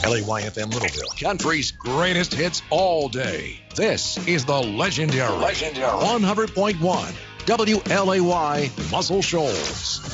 LAYFM Littleville, country's greatest hits all day. This is the legendary 100.1 WLAY Muscle Shoals.